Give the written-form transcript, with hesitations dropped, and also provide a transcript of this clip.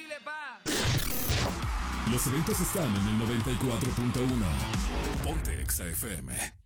imposible, pa. Los eventos están en el 94.1. Ponte Exa FM.